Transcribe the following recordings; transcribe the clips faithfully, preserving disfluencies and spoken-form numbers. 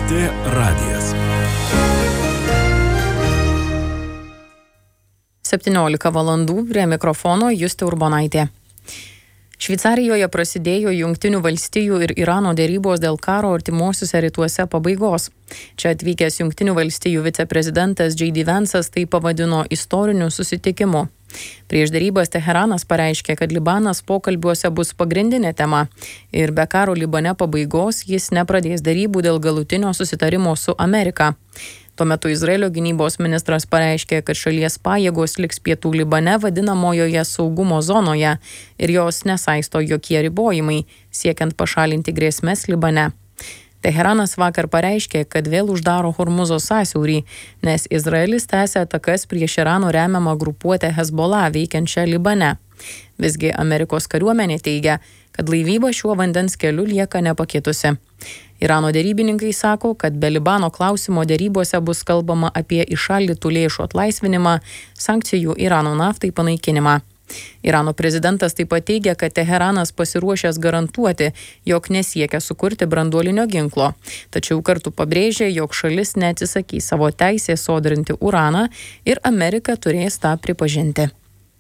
T radijas. septyniolika valandų prie mikrofono Justė Urbonaitė. Šveicarijoje prasidėjo Jungtinių valstijų ir Irano derybos dėl karo artimuosiuose rytuose pabaigos. Čia atvykęs Jungtinių valstijų viceprezidentas J D Vance'as tai pavadino istoriniu susitikimu. Prieš derybas Teheranas pareiškė, kad Libanas pokalbiuose bus pagrindinė tema ir be karo Libane pabaigos jis nepradės derybų dėl galutinio susitarimo su Amerika. Tuo metu Izraelio gynybos ministras pareiškė, kad šalies pajėgos liks pietų Libane vadinamojoje saugumo zonoje ir jos nesaisto jokie ribojimai, siekiant pašalinti grėsmes Libane. Teheranas vakar pareiškė, kad vėl uždaro Hormuzo sąsiaurį, nes Izraelis tęsia atakas prieš Irano remiamą grupuotę Hezbollah veikiančią Libane. Visgi Amerikos kariuomenė teigia, kad laivyba šiuo vandens keliu lieka nepakitusi. Irano derybininkai sako, kad be Libano klausimo derybose bus kalbama apie įšaldytų lėšų atlaisvinimą, sankcijų Irano naftai panaikinimą. Irano prezidentas taip pat teigia, kad Teheranas pasiruošęs garantuoti, jog nesiekia sukurti branduolinio ginklo, tačiau kartu pabrėžė, jog šalis neatsisakys savo teisės sodrinti uraną ir Amerika turės tą pripažinti.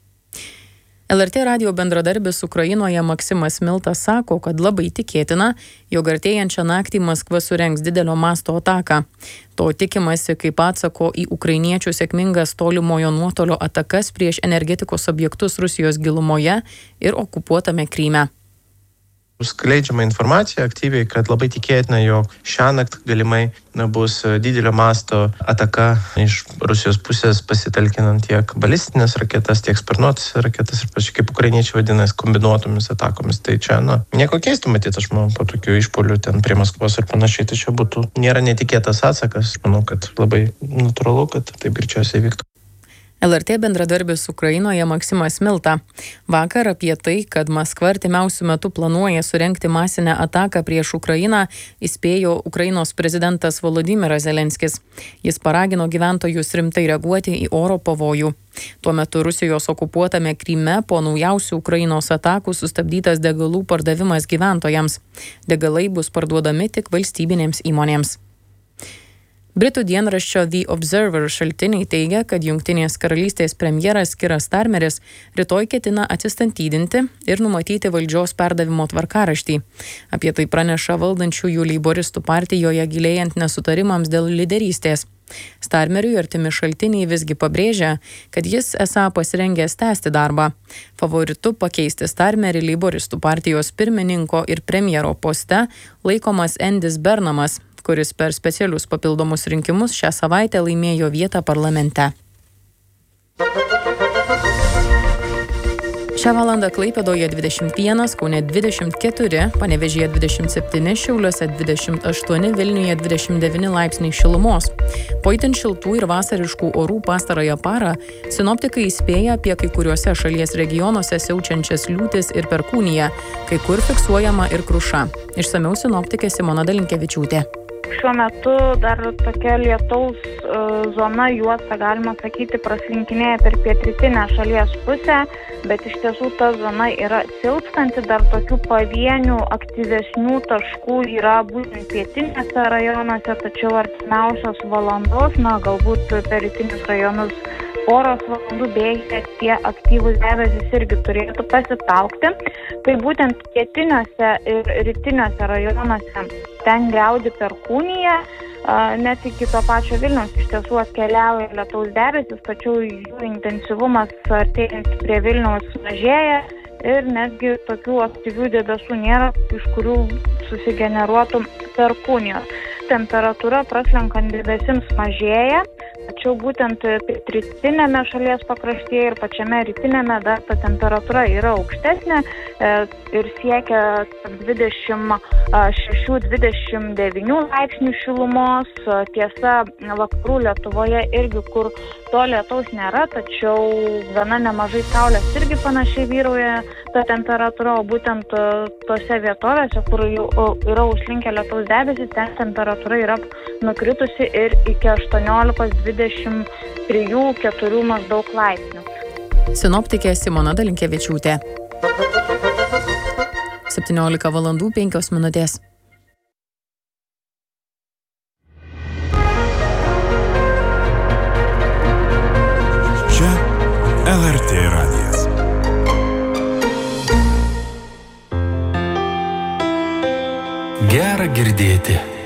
L R T radijo bendradarbis Ukrainoje Maksimas Miltas sako, kad labai tikėtina, jog artėjančią naktį Maskva surengs didelio masto ataką. To tikimasi kaip atsako į ukrainiečių sėkmingas tolimojo nuotolio atakas prieš energetikos objektus Rusijos gilumoje ir okupuotame Kryme. Skleidžiama informacija aktyviai, kad labai tikėtina, jog šiąnakt galimai bus didelio masto ataka iš Rusijos pusės pasitelkinant tiek balistinės raketas, tiek sparnuotas raketas ir pačiai kaip ukrainiečiai vadina kombinuotomis atakomis. Tai čia, na, nieko keistų matyti, aš manau, po tokių išpuolių ten prie Maskvos ir panašiai, tai čia būtų, nėra netikėtas atsakas. Aš manau, kad labai natūralu, kad taip greičiausiai vyktų. L R T bendradarbis Ukrainoje Maksimas Milta. Vakar apie tai, kad Maskva artimiausių metų planuoja surengti masinę ataką prieš Ukrainą, įspėjo Ukrainos prezidentas Volodymyras Zelenskis. Jis paragino gyventojus rimtai reaguoti į oro pavojų. Tuo metu Rusijos okupuotame Kryme po naujausių Ukrainos atakų sustabdytas degalų pardavimas gyventojams. Degalai bus parduodami tik valstybinėms įmonėms. Britų dienraščio The Observer šaltiniai teigia, kad Jungtinės karalystės premjeras Kiras Starmeris rytoj ketina atsistatydinti ir numatyti valdžios perdavimo tvarkaraštį. Apie tai praneša valdančiųjų leiboristų partijoje gilėjant nesutarimams dėl lyderystės. Starmeriui artimi šaltiniai visgi pabrėžia, kad jis esą pasirengęs tęsti darbą. Favoritu pakeisti Starmerį leiboristų partijos pirmininko ir premjero poste laikomas Endis Bernamas, kuris per specialius papildomus rinkimus šią savaitę laimėjo vietą parlamente. Šią valandą Klaipėdoje dvidešimt vienas, Kaune dvidešimt keturi, Panevėžyje dvidešimt septyni, Šiauliuose dvidešimt aštuoni, Vilniuje dvidešimt devyni laipsniai šilumos. Po itin šiltų ir vasariškų orų pastarąją parą sinoptikai įspėja apie kai kuriuose šalies regionuose siaučiančias liūtis ir perkūniją, kai kur fiksuojama ir kruša. Išsamiau sinoptikė Simona Dalinkevičiūtė. Šiuo metu dar tokia lietaus uh, zona juosta, galima sakyti, praslinkinėja per pietrytinę šalies pusę, bet iš tiesų ta zona yra silpstanti, dar tokių pavienių aktyvesnių taškų yra būtent pietinėse rajonuose, tačiau artimiausios valandos, na, galbūt per rytinius rajonus poros valandų bėgyje tie aktyvūs debesys irgi turėtų pasitraukti. Tai būtent pietiniuose ir rytiniuose rajonuose ten griaudi perkūnija, net iki to pačio Vilniaus iš tiesų atkeliauja lietaus debesys, tačiau jų intensyvumas artėjant prie Vilniaus mažėja ir netgi tokių aktyvių debesų nėra, iš kurių susigeneruotų perkūnijos. Temperatūra praslenkant debesims mažėja, tačiau būtent pietrytinėme šalies pakraštyje ir pačiame rytinėme dar ta temperatūra yra aukštesnė ir siekia dvidešimt šeši dvidešimt devyni laipsnių šilumos. Tiesa, vakarų Lietuvoje irgi, kur to lietaus nėra, tačiau gana nemažai saulės irgi panašiai vyrauja ta temperatūra, o būtent tose vietovėse, kur jau yra užslinkę lietaus debesys, ten temperatūra yra nukritusi ir iki aštuoniolikos dvidešimt trijų keturių maždaug laipsnių. Sinoptikė Simona Dalinkevičiūtė. septyniolika valandų penkios minutės. Gera girdėti.